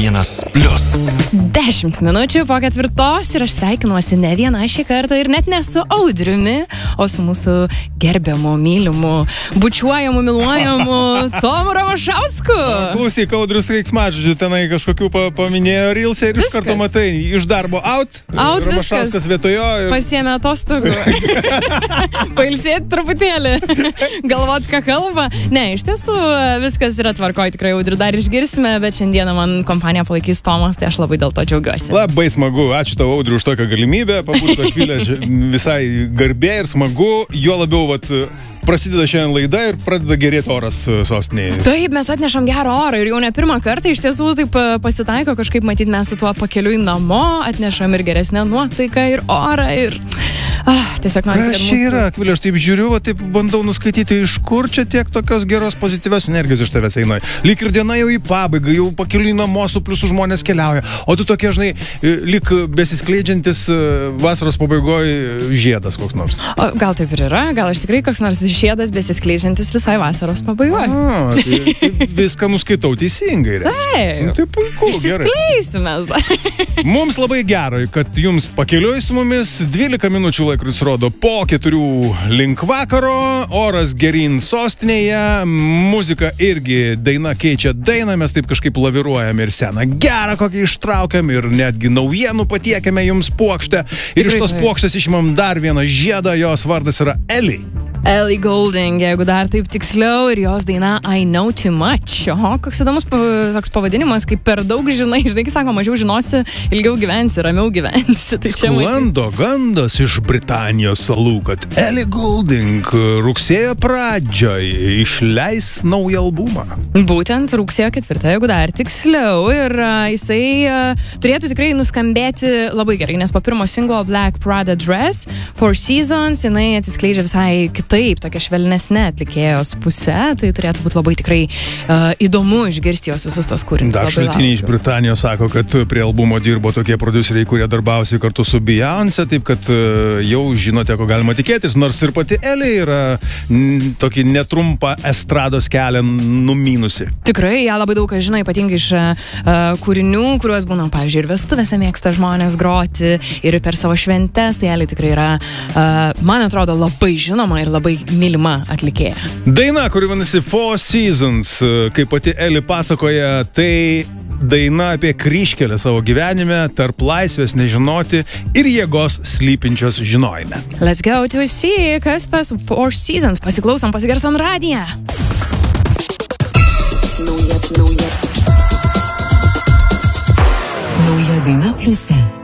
10 minučių po 4 ir aš sveikinuosi ne viena šį kartą ir net ne su Audriumi, o su mūsų gerbiamu, mylimu, bučiuojamu, miluojamu Tomu Ramašausku. Klausyk, Audrius Reiksmažodžių tenai kažkokių paminėjo Reels'e ir iš karto matai, iš darbo out Ramašauskas vietojo. Ir... Pasiėmė atostogų. Pailsėti truputėlį. Galvot, ką kalba. Ne, iš tiesų viskas yra tvarkoj, tikrai Audrių dar išgirsime, bet šiandieną man kompaniją palaikys Tomas, tai aš labai dėl to džiaugiuosi. Labai smagu, ačiū tau, Audriu, už tokią galimybę, pabūti Akvilę visai garbė ir smagu, jo labiau, prasideda šiandien laida ir pradeda gerėti oras sostinėje. Taip, mes atnešam gerą orą ir jau ne pirmą kartą, iš tiesų taip pasitaiko, kažkaip matyt mes su tuo pakeliui namo atnešam ir geresnę nuotaiką ir orą ir... tiesiog noriu, kad mūsų... yra, Akvilė, aš taip žiūriu, taip bandau nuskaityti, iš kur čia tiek tokios geros pozityvios energijos iš tavęs eina. Lyg ir diena jau į pabaigą, jau pakeliui namo su pliusu žmonės keliauja, o tu tokie, žinai, lyg besiskleidžiantis vasaros pabaigoje žiedas koks nors. O gal taip ir yra, gal aš tikrai koks nors žiedas besiskleidžiantis visai vasaros pabaigoje. Tai viską nuskaitau teisingai. Taip, tai puiku, išsiskleisime. Mums labai gerai, kad jums pakeliui su mumis 12 minučių laikrodis rodo po 4 link vakaro, oras geryn sostinėje, muzika irgi daina keičia dainą, mes taip kažkaip laviruojam ir seną gerą kokį ištraukiam ir netgi naujienų patiekiame jums puokštę ir iš tos puokštės išimam dar vieną žiedą, jos vardas yra Ellie. Ellie Goulding, jeigu dar taip tiksliau, ir jos daina I Know Too Much. Oho, koks įdomus toks pavadinimas, kaip per daug žinai, kai sako, mažiau žinosi, ilgiau gyvensi, ramiau gyvensi. Tai čia sklando gandas iš Britanijos salų, kad Ellie Goulding rugsėjo pradžioj išleis naują albumą. Būtent rugsėjo 4, jeigu dar tiksliau, ir jisai turėtų tikrai nuskambėti labai gerai, nes po pirmo singlo Black Prada Dress, Four Seasons, jinai atsiskleidžia visai taip, tokia švelnesnė atlikėjos pusė, tai turėtų būti labai tikrai įdomu išgirsti jos visus tos kūrinius. Dar šaltiniai iš Britanijos sako, kad prie albumo dirbo tokie prodiuseriai, kurie darbavosi kartu su Beyoncé, taip kad jau žinote, ko galima tikėtis, nors ir pati Ellie yra tokį netrumpą estrados kelią numynusi. Tikrai, ją labai daug kas žino, ypatingai iš kūrinių, kuriuos būna, pavyzdžiui, ir vestuvėse mėgsta žmonės groti, ir per savo šventes, tai Ellie tikrai yra, man atrodo, labai žinoma ir labai mylima atlikėja. Daina, kuri vadinasi Four Seasons, kaip pati Ellie pasakoja, tai daina apie kryžkelę savo gyvenime, tarp laisvės nežinoti ir jėgos slypinčios žinojime. Let's go to see, kas tas Four Seasons. Pasiklausom, pasigarsom radiją. Nauja daina pliuse.